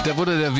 Da wurde der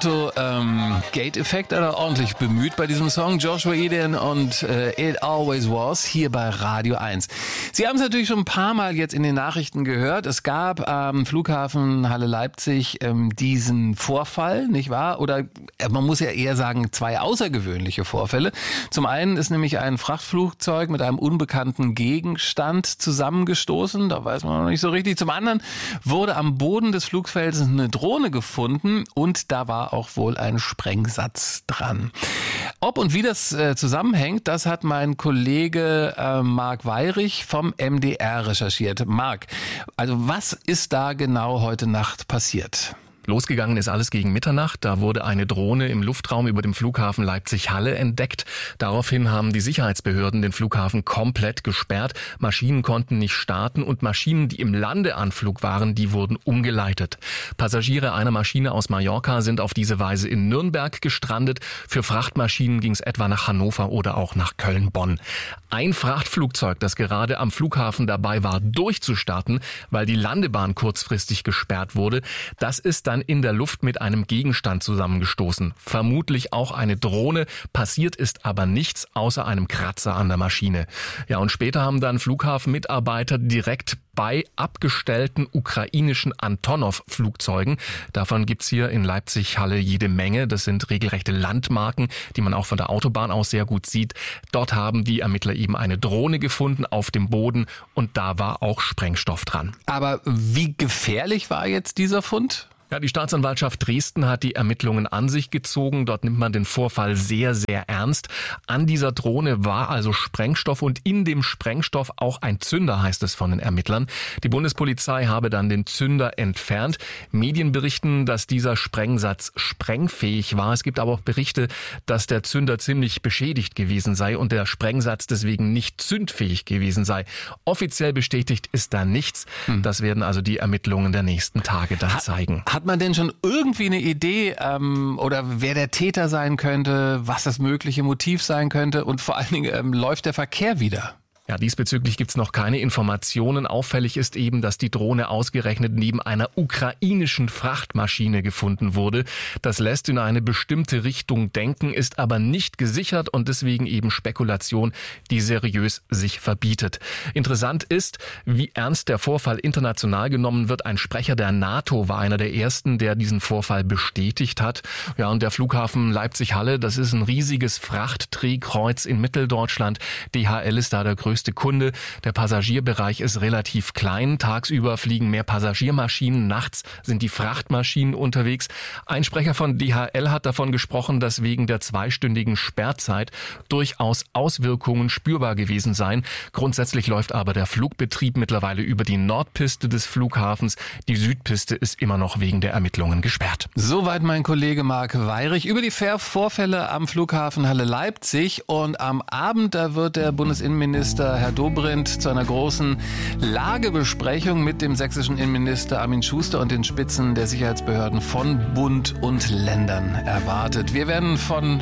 Vibrato-Gate-Effekt ordentlich bemüht bei diesem Song. Joshua Eden und It Always Was hier bei Radio 1. Sie haben es natürlich schon ein paar Mal jetzt in den Nachrichten gehört. Es gab am Flughafen Halle Leipzig diesen Vorfall, nicht wahr? Oder man muss ja eher sagen, zwei außergewöhnliche Vorfälle. Zum einen ist nämlich ein Frachtflugzeug mit einem unbekannten Gegenstand zusammengestoßen. Da weiß man noch nicht so richtig. Zum anderen wurde am Boden des Flugfelds eine Drohne gefunden und da war auch wohl ein Sprengsatz dran. Ob und wie das zusammenhängt, das hat mein Kollege Marc Weyrich vom MDR recherchiert. Marc, also was ist da genau heute Nacht passiert? Losgegangen ist alles gegen Mitternacht. Da wurde eine Drohne im Luftraum über dem Flughafen Leipzig-Halle entdeckt. Daraufhin haben die Sicherheitsbehörden den Flughafen komplett gesperrt. Maschinen konnten nicht starten und Maschinen, die im Landeanflug waren, die wurden umgeleitet. Passagiere einer Maschine aus Mallorca sind auf diese Weise in Nürnberg gestrandet. Für Frachtmaschinen ging es etwa nach Hannover oder auch nach Köln-Bonn. Ein Frachtflugzeug, das gerade am Flughafen dabei war, durchzustarten, weil die Landebahn kurzfristig gesperrt wurde, das ist dann in der Luft mit einem Gegenstand zusammengestoßen. Vermutlich auch eine Drohne. Passiert ist aber nichts außer einem Kratzer an der Maschine. Ja, und später haben dann Flughafenmitarbeiter direkt bei abgestellten ukrainischen Antonov-Flugzeugen. Davon gibt's hier in Leipzig-Halle jede Menge. Das sind regelrechte Landmarken, die man auch von der Autobahn aus sehr gut sieht. Dort haben die Ermittler eben eine Drohne gefunden auf dem Boden und da war auch Sprengstoff dran. Aber wie gefährlich war jetzt dieser Fund? Ja, die Staatsanwaltschaft Dresden hat die Ermittlungen an sich gezogen. Dort nimmt man den Vorfall sehr, sehr ernst. An dieser Drohne war also Sprengstoff und in dem Sprengstoff auch ein Zünder, heißt es von den Ermittlern. Die Bundespolizei habe dann den Zünder entfernt. Medien berichten, dass dieser Sprengsatz sprengfähig war. Es gibt aber auch Berichte, dass der Zünder ziemlich beschädigt gewesen sei und der Sprengsatz deswegen nicht zündfähig gewesen sei. Offiziell bestätigt ist da nichts. Das werden also die Ermittlungen der nächsten Tage dann zeigen. Hat man denn schon irgendwie eine Idee oder wer der Täter sein könnte, was das mögliche Motiv sein könnte und vor allen Dingen läuft der Verkehr wieder? Ja, diesbezüglich gibt's noch keine Informationen. Auffällig ist eben, dass die Drohne ausgerechnet neben einer ukrainischen Frachtmaschine gefunden wurde. Das lässt in eine bestimmte Richtung denken, ist aber nicht gesichert und deswegen eben Spekulation, die seriös sich verbietet. Interessant ist, wie ernst der Vorfall international genommen wird. Ein Sprecher der NATO war einer der ersten, der diesen Vorfall bestätigt hat. Ja, und der Flughafen Leipzig-Halle, das ist ein riesiges Frachtdrehkreuz in Mitteldeutschland. DHL ist da der größte Kunde. Der Passagierbereich ist relativ klein. Tagsüber fliegen mehr Passagiermaschinen, nachts sind die Frachtmaschinen unterwegs. Ein Sprecher von DHL hat davon gesprochen, dass wegen der 2-stündigen Sperrzeit durchaus Auswirkungen spürbar gewesen seien. Grundsätzlich läuft aber der Flugbetrieb mittlerweile über die Nordpiste des Flughafens. Die Südpiste ist immer noch wegen der Ermittlungen gesperrt. Soweit mein Kollege Marc Weyrich über die Vorfälle am Flughafen Halle Leipzig. Und am Abend, da wird der Bundesinnenminister Herr Dobrindt zu einer großen Lagebesprechung mit dem sächsischen Innenminister Armin Schuster und den Spitzen der Sicherheitsbehörden von Bund und Ländern erwartet. Wir werden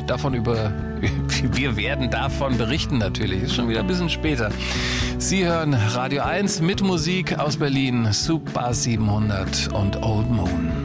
davon berichten natürlich. Ist schon wieder ein bisschen später. Sie hören Radio 1 mit Musik aus Berlin, Super 700 und Old Moon.